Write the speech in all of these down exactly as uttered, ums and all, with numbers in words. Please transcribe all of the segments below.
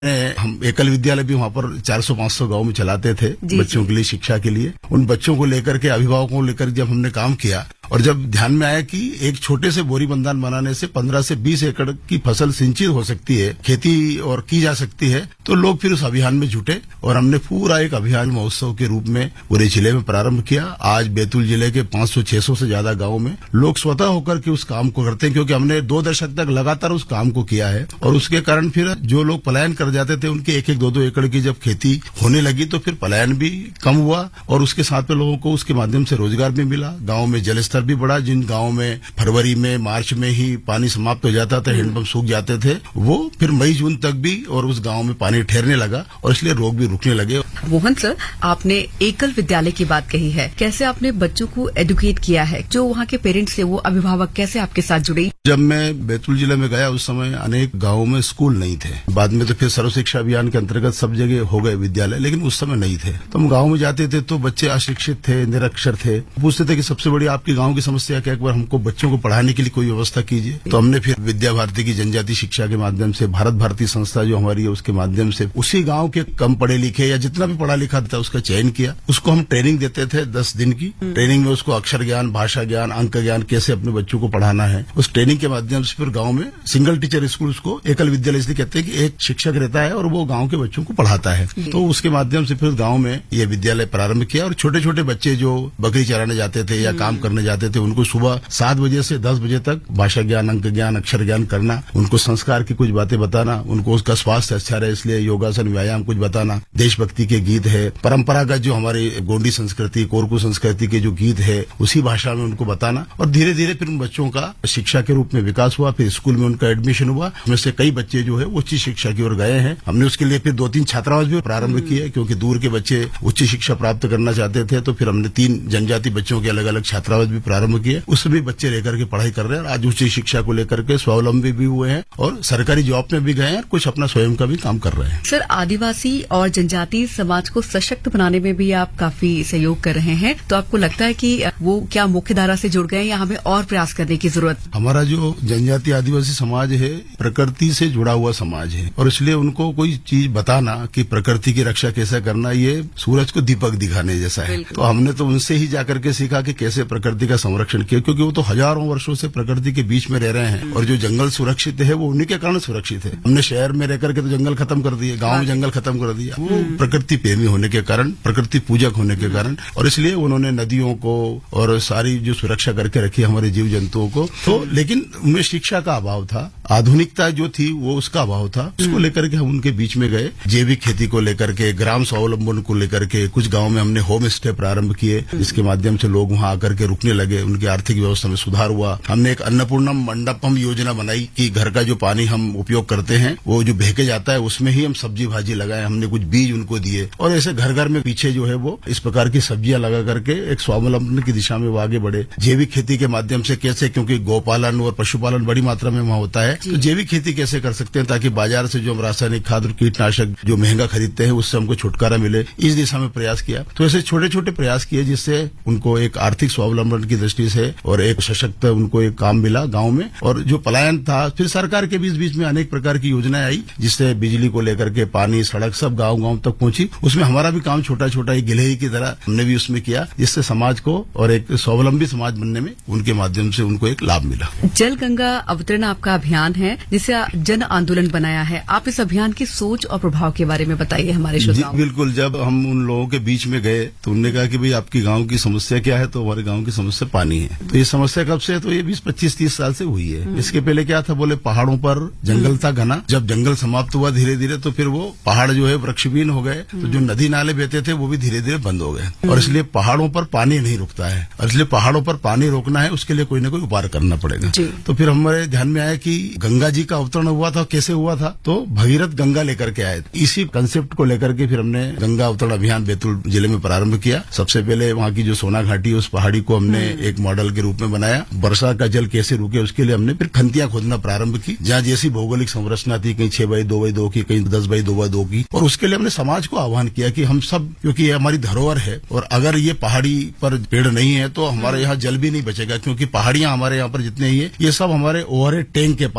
हम एकल विद्यालय भी वहाँ पर चार सौ पाँच सौ गांव में चलाते थे बच्चों के लिए, शिक्षा के लिए। उन बच्चों को लेकर के, अभिभावकों को लेकर जब हमने काम किया और जब ध्यान में आया कि एक छोटे से बोरी बंधान बनाने से पंद्रह से बीस एकड़ की फसल सिंचित हो सकती है, खेती और की जा सकती है, तो लोग फिर उस अभियान में जुटे और हमने पूरा एक अभियान महोत्सव के रूप में पूरे जिले में प्रारंभ किया। आज बैतूल जिले के पाँच सौ छह सौ से ज्यादा गाँव में लोग स्वतः होकर के उस काम को करते हैं, क्योंकि हमने दो दशक तक लगातार उस काम को किया है। और उसके कारण फिर जो लोग पलायन कर जाते थे, उनके एक एक दो दो एकड़ की जब खेती होने लगी तो फिर पलायन भी कम हुआ और उसके साथ में लोगों को उसके माध्यम से रोजगार भी मिला। गाँव में जलस्तर भी बढ़ा। जिन गाँव में फरवरी में मार्च में ही पानी समाप्त हो जाता था, हैंडपंप सूख जाते थे, वो फिर मई जून तक भी और उस गाँव में पानी ठहरने लगा और इसलिए रोग भी रुकने लगे। मोहन सर, आपने एकल विद्यालय की बात कही है, कैसे आपने बच्चों को एडुकेट किया है? जो वहाँ के पेरेंट्स थे, वो अभिभावक कैसे आपके साथ जुड़े? जब मैं बैतूल जिले में गया उस समय अनेक गाँवों में स्कूल नहीं थे। बाद में तो फिर सर्व शिक्षा अभियान के अंतर्गत सब जगह हो गए विद्यालय, लेकिन उस समय नहीं थे। तो हम गाँव में जाते थे तो बच्चे अशिक्षित थे, निरक्षर थे। पूछते थे कि सबसे बड़ी आपकी गाँव की समस्या क्या, एक बार हमको बच्चों को पढ़ाने के लिए कोई व्यवस्था कीजिए। तो हमने फिर विद्या भारती की जनजाति शिक्षा के माध्यम से, भारत भारती संस्था जो हमारी है उसके माध्यम से उसी गाँव के कम पढ़े लिखे या जितना भी पढ़ा लिखा था उसका चयन किया। उसको हम ट्रेनिंग देते थे दस दिन की। ट्रेनिंग में उसको अक्षर ज्ञान, भाषा ज्ञान, अंक ज्ञान, कैसे अपने बच्चों को पढ़ाना है, उस ट्रेनिंग के माध्यम से फिर गाँव में सिंगल टीचर स्कूल, उसको एकल विद्यालय इसलिए कहते हैं कि एक शिक्षक रहता है और वो गाँव के बच्चों को पढ़ाता है। तो उसके माध्यम से फिर गाँव में ये विद्यालय प्रारंभ किया और छोटे छोटे बच्चे जो बकरी चराने जाते थे या काम करने जाते थे, उनको सुबह सात बजे से दस बजे तक भाषा ज्ञान, अंक ज्ञान, अक्षर ज्ञान करना, उनको संस्कार की कुछ बातें बताना, उनको उसका स्वास्थ्य अच्छा रहे इसलिए योगासन, व्यायाम कुछ बताना, देशभक्ति के गीत है, परंपरागत जो हमारी गोंडी संस्कृति, कोरकू संस्कृति के जो गीत है उसी भाषा में उनको बताना। और धीरे धीरे फिर उन बच्चों का शिक्षा के रूप में विकास हुआ। फिर स्कूल में उनका एडमिशन हुआ। उसमें से कई बच्चे जो है उच्च शिक्षा की ओर गए हैं। हमने उसके लिए फिर दो तीन छात्रावास भी प्रारंभ किए, क्योंकि दूर के बच्चे उच्च शिक्षा प्राप्त करना चाहते थे। तो फिर हमने तीन जनजाति बच्चों के अलग अलग छात्रावास भी प्रारंभ किए। उसमें भी बच्चे लेकर के पढ़ाई कर रहे हैं और आज उच्च शिक्षा को लेकर के स्वावलंबी भी हुए हैं और सरकारी जॉब में भी गए हैं, कुछ अपना स्वयं का भी काम कर रहे हैं। सर, आदिवासी और जनजातीय समाज को सशक्त बनाने में भी आप काफी सहयोग कर रहे हैं, तो आपको लगता है कि वो क्या मुख्य धारा से जुड़ गए या हमें और प्रयास करने की जरूरत? हमारा जो जनजातीय आदिवासी समाज है प्रकृति से जुड़ा हुआ समाज है और इसलिए उनको कोई चीज बताना कि प्रकृति की रक्षा कैसे करना, ये सूरज को दीपक दिखाने जैसा है। तो हमने तो उनसे ही जाकर के सीखा कि कैसे प्रकृति का संरक्षण किया, क्योंकि वो तो हजारों वर्षों से प्रकृति के बीच में रह रहे हैं और जो जंगल सुरक्षित है वो उन्हीं के कारण सुरक्षित है। हमने शहर में रहकर के तो जंगल खत्म कर दिए, गांव में जंगल खत्म कर दिया। वो प्रकृति प्रेमी होने के कारण, प्रकृति पूजक होने के कारण, और इसलिए उन्होंने नदियों को और सारी जो सुरक्षा करके रखी हमारे जीव जंतुओं को। तो लेकिन उनमें शिक्षा का अभाव था, आधुनिकता जो थी वो उसका अभाव था। उसको लेकर के हम उनके बीच में गए। जैविक खेती को लेकर के, ग्राम स्वावलंबन को लेकर के कुछ गाँव में हमने होम स्टे प्रारंभ किए, जिसके माध्यम से लोग वहाँ आकर के रुकने लगे, उनकी आर्थिक व्यवस्था में सुधार हुआ। हमने एक अन्नपूर्णा मंडपम योजना बनाई कि घर का जो पानी हम उपयोग करते हैं वो जो बह के जाता है उसमें ही हम सब्जी भाजी लगाए। हमने कुछ बीज उनको दिए और ऐसे घर घर में पीछे जो है वो इस प्रकार की सब्जियां लगा करके एक स्वावलंबन की दिशा में वो आगे बढ़े। जैविक खेती के माध्यम से कैसे, क्योंकि गौपालन और पशुपालन बड़ी मात्रा में वहाँ होता है, तो जैविक खेती कैसे कर सकते हैं ताकि बाजार से जो हम रासायनिक खाद और कीटनाशक जो महंगा खरीदते हैं उससे हमको छुटकारा मिले, इस दिशा में प्रयास किया। तो ऐसे छोटे छोटे प्रयास किए जिससे उनको एक आर्थिक स्वावलंबन की दृष्टि से और एक सशक्त उनको एक काम मिला गाँव में। और जो पलायन था, फिर सरकार के बीच बीच में अनेक प्रकार की योजनाएं आई जिससे बिजली को लेकर के, पानी, सड़क सब गांव गांव तक पहुंची। उसमें हमारा भी काम छोटा छोटा ही गिलहरी की तरह हमने भी उसमें किया, जिससे समाज को और एक स्वावलंबी समाज बनने में उनके माध्यम से उनको एक लाभ मिला। जल गंगा अवतरण आपका अभियान है जिसे जन आंदोलन बनाया है। आप इस अभियान की सोच और प्रभाव के बारे में बताइए हमारे श्रोताओं। बिल्कुल, जब हम उन लोगों के बीच में गए तो उन्होंने कहा कि भाई आपकी गाँव की समस्या क्या है, तो हमारे गाँव की समस्या पानी है। तो ये समस्या कब से है, तो ये बीस पच्चीस तीस साल से हुई है। इसके पहले क्या था, बोले पहाड़ों पर जंगल था घना, जब जंगल समाप्त हुआ धीरे धीरे तो फिर वो पहाड़ जो है वृक्षहीन हो गए, तो जो नदी नाले बहते थे वो भी धीरे धीरे बंद हो गए। और इसलिए पहाड़ों पर पानी नहीं रुकता है और इसलिए पहाड़ों पर पानी रोकना है, उसके लिए कोई ना कोई उपाय करना पड़ेगा। तो फिर हमारे ध्यान में आया कि गंगा जी का अवतरण हुआ था, कैसे हुआ था, तो भगीरथ गंगा लेकर के आए। इसी कंसेप्ट को लेकर के फिर हमने गंगा अवतरण अभियान बैतूल जिले में प्रारंभ किया। सबसे पहले वहाँ की जो सोना घाटी, उस पहाड़ी को हमने एक मॉडल के रूप में बनाया। वर्षा का जल कैसे रुके उसके लिए हमने फिर खंतियां खोदना प्रारंभ की, जहाँ जैसी भौगोलिक संरचना थी, कहीं छह बाई दो बाई दो की, कहीं दस बाई दो बाई दो की। और उसके लिए हमने समाज को आह्वान किया कि हम सब, क्योंकि ये हमारी धरोहर है और अगर ये पहाड़ी पर पेड़ नहीं है तो हमारे यहाँ जल भी नहीं बचेगा, क्योंकि पहाड़ियां हमारे यहाँ पर जितने ही है ये सब हमारे ओवरहेड टैंक के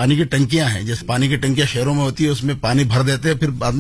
पानी की टंकियां हैं, जैसे पानी की टंकियां शहरों में होती है, उसमें पानी भर देते हैं, फिर बाद में